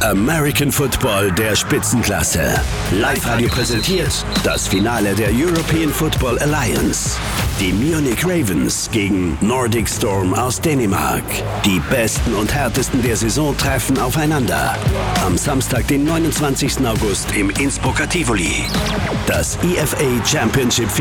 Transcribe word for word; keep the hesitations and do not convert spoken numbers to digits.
American Football der Spitzenklasse. Live-Radio präsentiert das Finale der European Football Alliance. Die Munich Ravens gegen Nordic Storm aus Dänemark. Die Besten und Härtesten der Saison treffen aufeinander. Am Samstag, den neunundzwanzigsten August im Innsbrucker Tivoli. Das I F A Championship